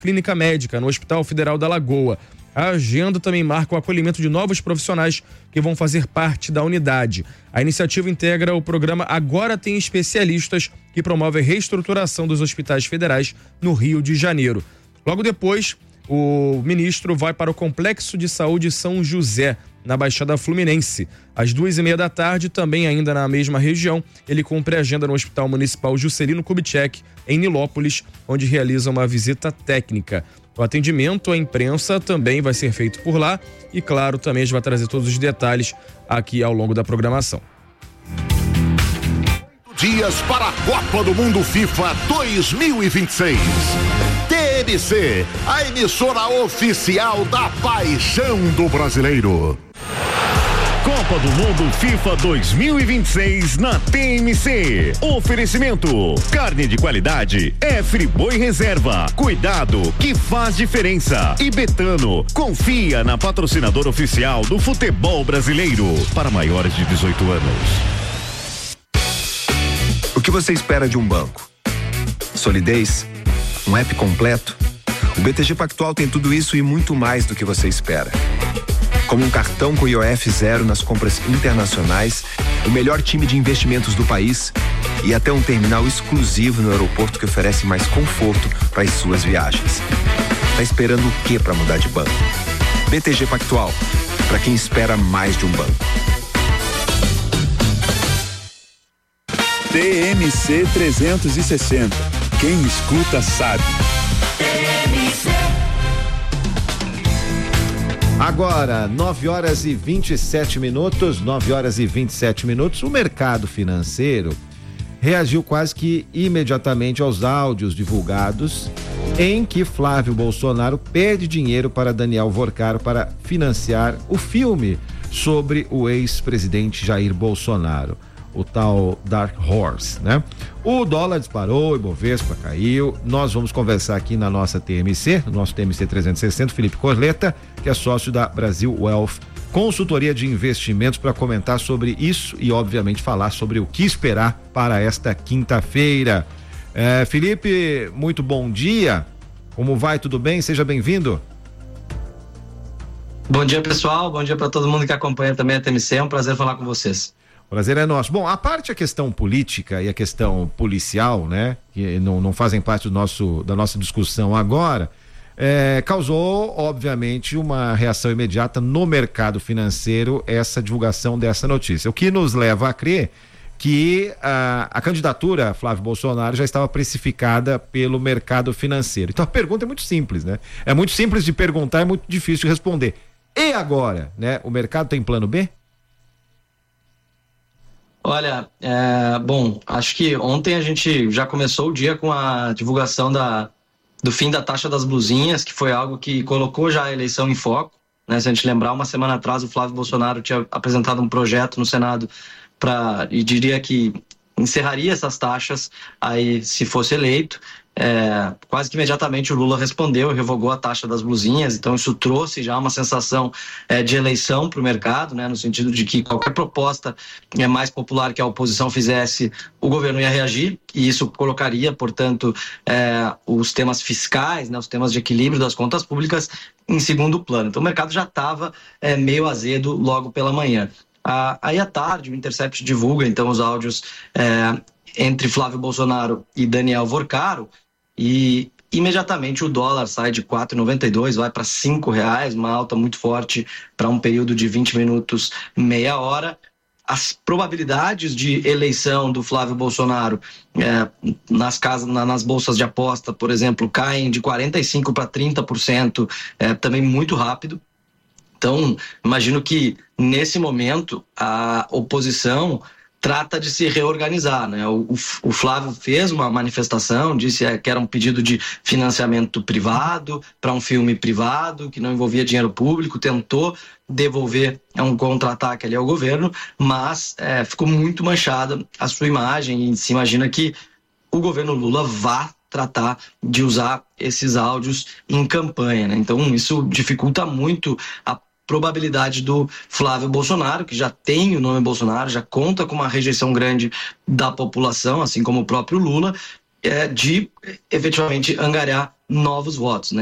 clínica médica no Hospital Federal da Lagoa. A agenda também marca o acolhimento de novos profissionais que vão fazer parte da unidade. A iniciativa integra o programa Agora Tem Especialistas, que promove a reestruturação dos hospitais federais no Rio de Janeiro. Logo depois, o ministro vai para o Complexo de Saúde São José, na Baixada Fluminense. Às 2h30 da tarde, também ainda na mesma região, ele cumpre a agenda no Hospital Municipal Juscelino Kubitschek, em Nilópolis, onde realiza uma visita técnica. O atendimento à imprensa também vai ser feito por lá e, claro, também a gente vai trazer todos os detalhes aqui ao longo da programação. Dias para a Copa do Mundo FIFA 2026. TMC, a emissora oficial da paixão do brasileiro. Copa do Mundo FIFA 2026 na TMC. Oferecimento: carne de qualidade é Friboi Reserva. Cuidado que faz diferença. E Betano, confia na patrocinadora oficial do futebol brasileiro. Para maiores de 18 anos. O que você espera de um banco? Solidez? Um app completo? O BTG Pactual tem tudo isso e muito mais do que você espera. Como um cartão com IOF zero nas compras internacionais, o melhor time de investimentos do país e até um terminal exclusivo no aeroporto que oferece mais conforto para as suas viagens. Tá esperando o quê para mudar de banco? BTG Pactual, para quem espera mais de um banco. TMC 360. Quem escuta sabe. Agora, 9h27, o mercado financeiro reagiu quase que imediatamente aos áudios divulgados em que Flávio Bolsonaro pede dinheiro para Daniel Vorcaro para financiar o filme sobre o ex-presidente Jair Bolsonaro, o tal Dark Horse, né? O dólar disparou, o Ibovespa caiu. Nós vamos conversar aqui na nossa TMC, no nosso TMC 360, Felipe Corleta, que é sócio da Brasil Wealth, consultoria de investimentos, para comentar sobre isso e, obviamente, falar sobre o que esperar para esta quinta-feira. Felipe, muito bom dia. Como vai? Tudo bem? Seja bem-vindo. Bom dia, pessoal. Bom dia para todo mundo que acompanha também a TMC. É um prazer falar com vocês. Prazer é nosso. Bom, a questão política e a questão policial, né, que não fazem parte da nossa discussão agora, causou, obviamente, uma reação imediata no mercado financeiro, essa divulgação dessa notícia. O que nos leva a crer que a candidatura Flávio Bolsonaro já estava precificada pelo mercado financeiro. Então a pergunta é muito simples, né? É muito simples de perguntar, é muito difícil de responder. E agora, né? O mercado tem plano B? Olha, bom, acho que ontem a gente já começou o dia com a divulgação do fim da taxa das blusinhas, que foi algo que colocou já a eleição em foco, né? Se a gente lembrar, uma semana atrás o Flávio Bolsonaro tinha apresentado um projeto no Senado e diria que encerraria essas taxas aí se fosse eleito. Quase que imediatamente o Lula respondeu e revogou a taxa das blusinhas, então isso trouxe já uma sensação de eleição para o mercado, né, no sentido de que qualquer proposta mais popular que a oposição fizesse, o governo ia reagir, e isso colocaria, portanto, os temas fiscais, né, os temas de equilíbrio das contas públicas em segundo plano. Então o mercado já estava meio azedo logo pela manhã. Aí à tarde o Intercept divulga então os áudios entre Flávio Bolsonaro e Daniel Vorcaro, e imediatamente o dólar sai de 4,92, vai para R$5, uma alta muito forte para um período de 20 minutos, meia hora. As probabilidades de eleição do Flávio Bolsonaro nas bolsas de aposta, por exemplo, caem de 45% para 30%, também muito rápido. Então, imagino que nesse momento a oposição trata de se reorganizar, né? O Flávio fez uma manifestação, disse que era um pedido de financiamento privado para um filme privado que não envolvia dinheiro público, tentou devolver um contra-ataque ali ao governo, mas ficou muito manchada a sua imagem, e se imagina que o governo Lula vá tratar de usar esses áudios em campanha, né? Então isso dificulta muito a probabilidade do Flávio Bolsonaro, que já tem o nome Bolsonaro, já conta com uma rejeição grande da população, assim como o próprio Lula, de efetivamente angariar novos votos, né?